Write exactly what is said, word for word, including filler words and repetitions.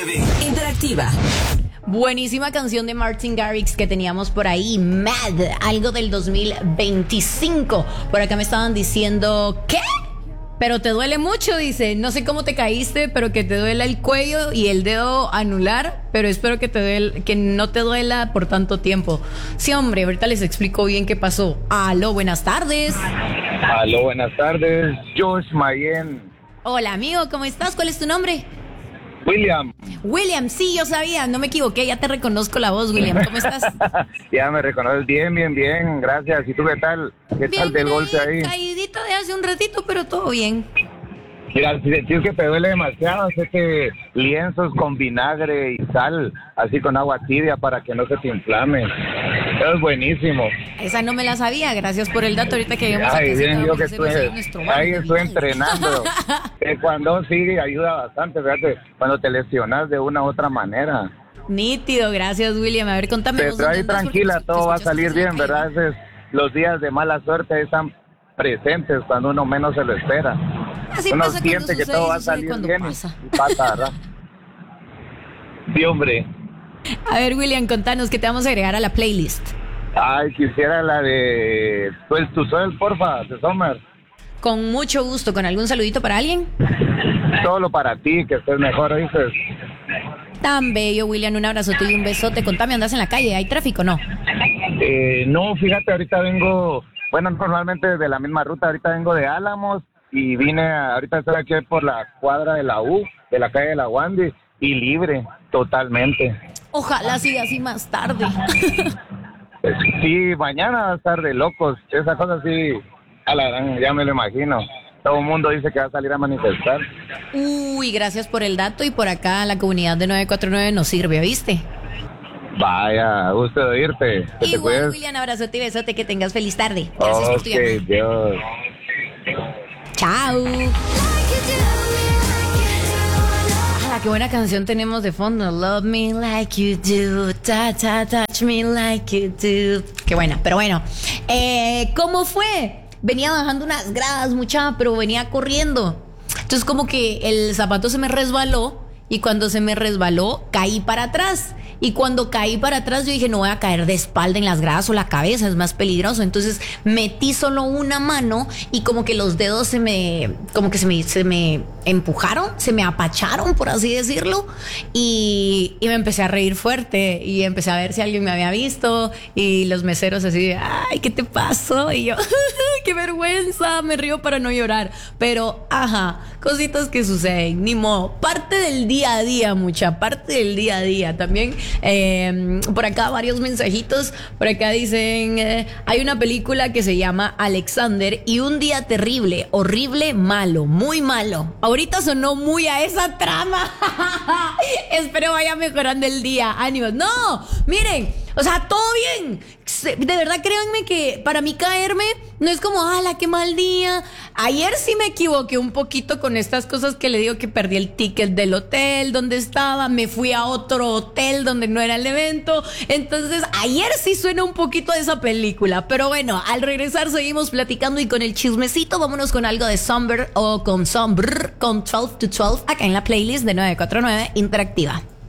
Interactiva. Buenísima canción de Martin Garrix que teníamos por ahí, Mad, algo del dos mil veinticinco. Por acá me estaban diciendo, ¿qué? Pero te duele mucho, dice. No sé cómo te caíste, pero que te duela el cuello y el dedo anular, pero espero que te duele, que no te duela por tanto tiempo. Sí, hombre, ahorita les explico bien qué pasó. Aló, buenas tardes. Aló, buenas tardes. Josh Mayen. Hola, amigo, ¿cómo estás? ¿Cuál es tu nombre? William. William, sí, yo sabía, no me equivoqué, ya te reconozco la voz, William. ¿Cómo estás? Ya me reconoces bien, bien, bien, gracias. ¿Y tú qué tal? ¿Qué bien, tal del golpe ahí? Caídito de hace un ratito, pero todo bien. Mira, si decís que te duele demasiado, sé que lienzos con vinagre y sal, así con agua tibia para que no se te inflame. Eso es buenísimo. Esa no me la sabía, gracias por el dato. Ahorita que llegamos Ay, a bien, yo que estoy, ahí estoy entrenando. eh, cuando sí, ayuda bastante, fíjate, cuando te lesionas de una u otra manera. Nítido, gracias, William. A ver, contame. Pero ahí tranquila, todo va a salir bien, ¿verdad? Esos, los días de mala suerte están presentes cuando uno menos se lo espera. Así uno pasa siente que todo va a salir bien pasa. y pasa, ¿verdad? Sí, hombre. A ver, William, contanos que te vamos a agregar a la playlist. Ay, quisiera la de pues tu sol, porfa, de Summer. Con mucho gusto. ¿Con algún saludito para alguien? Solo para ti, que estés mejor, ¿oíste? Tan bello, William. Un abrazote y un besote. Contame, ¿andas en la calle? ¿Hay tráfico o no? Eh, no, fíjate, ahorita vengo, bueno, normalmente de la misma ruta, ahorita vengo de Álamos y vine, a, ahorita estoy aquí por la cuadra de la U, de la calle de la Wandy, y libre, totalmente. Ojalá siga así más tarde. Sí, mañana va a estar de locos, esa cosa sí, a la gran, ya me lo imagino. Todo el mundo dice que va a salir a manifestar. Uy, gracias por el dato y por acá la comunidad de nueve cuatro nueve nos sirve, ¿viste? Vaya, gusto de oírte. Igual, William, abrazote y besote, que tengas feliz tarde. Gracias okay, por tu llamada. Dios. Chao. Ah, qué buena canción tenemos de fondo. Love me like you do, ta, ta, touch me like you do. Qué buena, pero bueno. Eh, ¿Cómo fue? Venía bajando unas gradas, mucha, pero venía corriendo. Entonces como que el zapato se me resbaló y cuando se me resbaló caí para atrás. Y cuando caí para atrás yo dije, no voy a caer de espalda en las gradas o la cabeza, es más peligroso. Entonces metí solo una mano y como que los dedos se me, como que se me, se me empujaron, se me apacharon, por así decirlo. Y, y me empecé a reír fuerte y empecé a ver si alguien me había visto. Y los meseros así, ay, ¿qué te pasó? Y yo, qué vergüenza, me río para no llorar. Pero, ajá, cositas que suceden, ni modo. Parte del día a día, mucha, parte del día a día. También Eh, por acá varios mensajitos. Por acá dicen, eh, hay una película que se llama Alexander y un día terrible, horrible, malo, muy malo. Ahorita sonó muy a esa trama. Espero vaya mejorando el día. Ánimos. No, miren, o sea, todo bien. De verdad, créanme que para mí caerme no es como, ¡ala, qué mal día! Ayer sí me equivoqué un poquito con estas cosas que le digo, que perdí el ticket del hotel donde estaba, me fui a otro hotel donde no era el evento. Entonces, ayer sí suena un poquito de esa película. Pero bueno, al regresar seguimos platicando y con el chismecito, vámonos con algo de Somber o con Somber, con doce to doce, acá en la playlist de nueve cuatro nueve Interactiva.